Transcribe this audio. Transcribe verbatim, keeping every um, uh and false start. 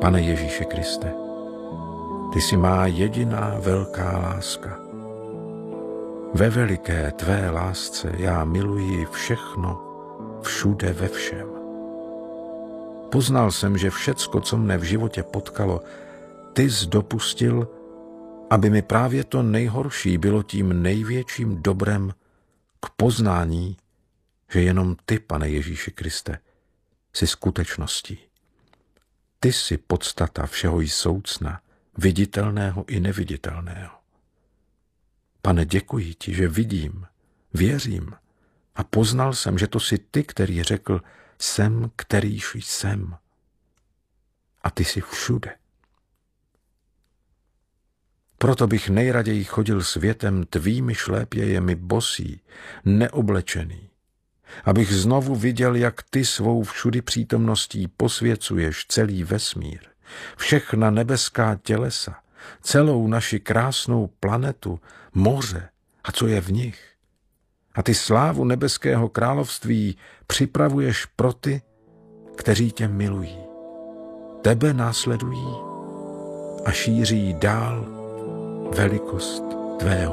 Pane Ježíši Kriste, ty jsi má jediná velká láska. Ve veliké tvé lásce já miluji všechno, všude ve všem. Poznal jsem, že všecko, co mne v životě potkalo, ty jsi dopustil, aby mi právě to nejhorší bylo tím největším dobrem k poznání, že jenom ty, Pane Ježíši Kriste, jsi skutečností. Ty jsi podstata všeho jsoucna, viditelného i neviditelného. Pane, děkuji ti, že vidím, věřím a poznal jsem, že to jsi ty, který řekl, jsem, kterýž jsem. A ty jsi všude. Proto bych nejraději chodil světem tvými šlépějemi bosý, neoblečený, abych znovu viděl, jak ty svou všudy přítomností posvěcuješ celý vesmír, všechna nebeská tělesa, celou naši krásnou planetu, moře a co je v nich. A ty slávu nebeského království připravuješ pro ty, kteří tě milují. Tebe následují a šíří dál velikost tvého